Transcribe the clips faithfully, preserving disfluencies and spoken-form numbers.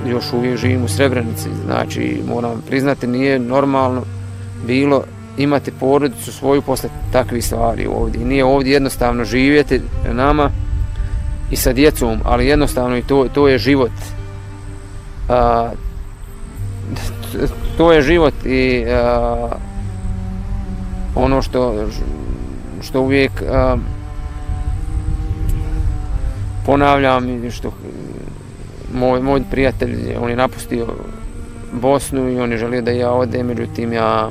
još uvijek živim u Srebrenici, znači moram priznati nije normalno bilo imati porodicu svoju posle takvih stvari ovdje. I nije ovdje jednostavno živjeti nama i sa djecom, ali jednostavno i to, to je život. A, to je život i a, ono što, što uvijek a, ponavljam, što moj, moj prijatelj, on je napustio Bosnu i on je želio da ja odem, međutim ja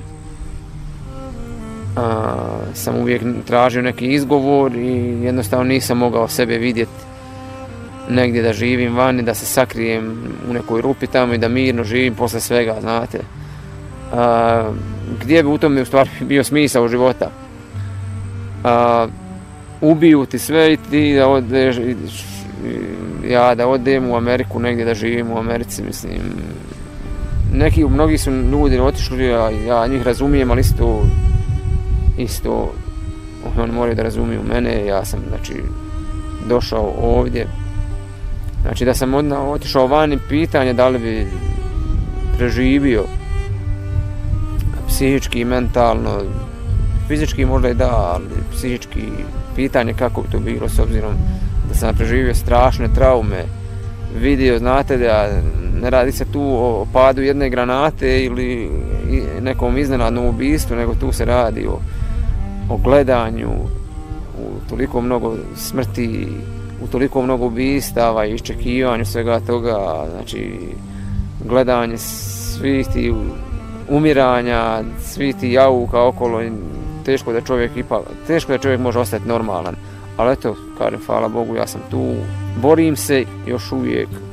a, sam uvijek tražio neki izgovor i jednostavno nisam mogao sebe vidjeti negdje da živim vani, da se sakrijem u nekoj rupi tamo i da mirno živim posle svega, znate. A, gdje bi u tome u stvari bio smisao života? A, ubiju ti sve i ti da odeš, ja da odem u Ameriku negdje da živim u Americi, mislim. Neki, mnogi su ljudi otišli, ja, ja njih razumijem, ali isto, isto oni moraju da razumiju mene, ja sam, znači, došao ovdje. Znači da sam odna, otišao vani, pitanje da li bi preživio psihički, mentalno, fizički možda i da, ali psihički pitanje kako bi to bilo s obzirom da sam preživio strašne traume. Vidio, znate da ne radi se tu o padu jedne granate ili nekom iznenadnom ubistvu, nego tu se radi o, o gledanju u toliko mnogo smrti, u toliko mnogo ubistava i iščekivanju svega toga, znači gledanje svih ti umiranja, svih ti jauka okolo, teško da čovjek ipak, teško da čovjek može ostati normalan. Ali eto, kažem, hvala Bogu, ja sam tu, borim se još uvijek